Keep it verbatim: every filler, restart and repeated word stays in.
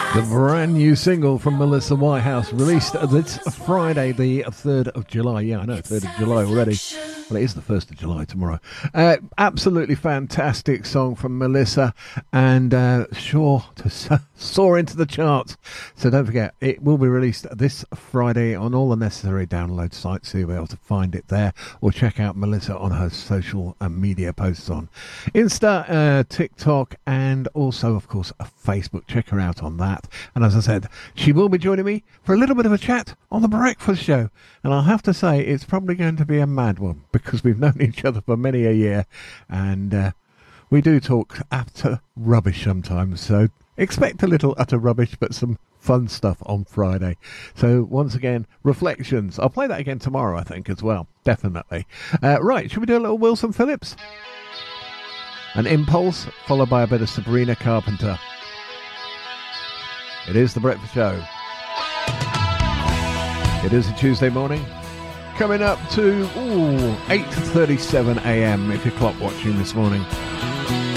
The brand new single from Melissa Whitehouse, released this Friday, the third of July. Yeah, I know, third of July already. Well, it is the first of July tomorrow. Uh, absolutely fantastic song from Melissa, and uh, sure to soar into the charts. So don't forget, it will be released this Friday on all the necessary download sites, so you'll be able to find it there, or check out Melissa on her social media posts on Insta, uh, TikTok, and also, of course, Facebook. Check her out on that. And as I said, she will be joining me for a little bit of a chat on The Breakfast Show. And I'll have to say, it's probably going to be a mad one, because we've known each other for many a year, and uh, we do talk utter rubbish sometimes. So expect a little utter rubbish, but some fun stuff on Friday. So once again, Reflections. I'll play that again tomorrow, I think, as well. Definitely. Uh, right, should we do a little Wilson Phillips? An Impulse, followed by a bit of Sabrina Carpenter. It is The Breakfast Show. It is a Tuesday morning. Coming up to ooh, eight thirty-seven a.m. if you're clock watching this morning.